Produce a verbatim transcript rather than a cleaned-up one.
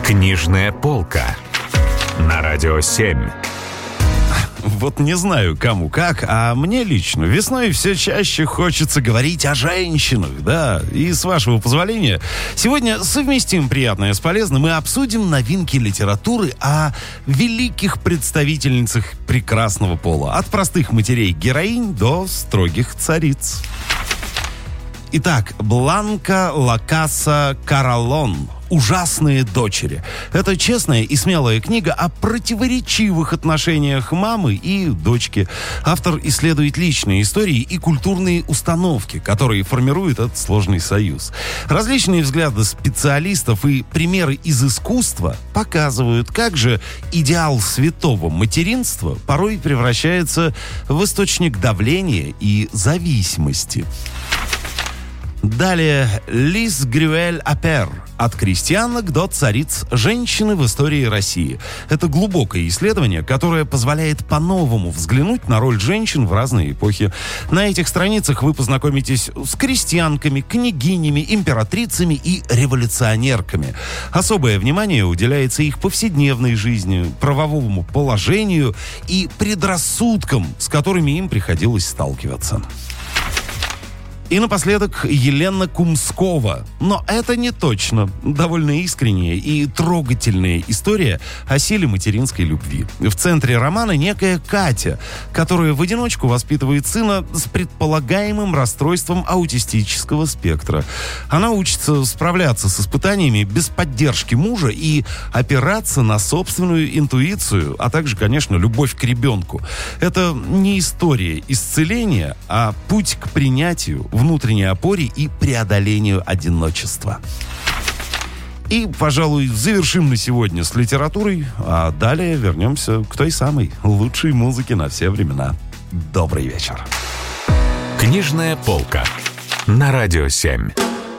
Книжная полка на Радио семь. Вот не знаю, кому как, а мне лично весной все чаще хочется говорить о женщинах, да. И с вашего позволения, сегодня совместим приятное с полезным и обсудим новинки литературы о великих представительницах прекрасного пола. От простых матерей-героинь до строгих цариц. Итак, Бланка Лакаса Каралон «Ужасные дочери». Это честная и смелая книга о противоречивых отношениях мамы и дочки. Автор исследует личные истории и культурные установки, которые формируют этот сложный союз. Различные взгляды специалистов и примеры из искусства показывают, как же идеал святого материнства порой превращается в источник давления и зависимости. Далее Лиз Грюэль-Апер «От крестьянок до цариц. Женщины в истории России». Это глубокое исследование, которое позволяет по-новому взглянуть на роль женщин в разные эпохи. На этих страницах вы познакомитесь с крестьянками, княгинями, императрицами и революционерками. Особое внимание уделяется их повседневной жизни, правовому положению и предрассудкам, с которыми им приходилось сталкиваться. И напоследок Елена Кумскова. Но это не точно. Довольно искренняя и трогательная история о силе материнской любви. В центре романа некая Катя, которая в одиночку воспитывает сына с предполагаемым расстройством аутистического спектра. Она учится справляться с испытаниями без поддержки мужа и опираться на собственную интуицию, а также, конечно, любовь к ребенку. Это не история исцеления, а путь к принятию, внутренней опоре и преодолению одиночества. И, пожалуй, завершим на сегодня с литературой, а далее вернемся к той самой лучшей музыке на все времена. Добрый вечер. Книжная полка на Радио семь.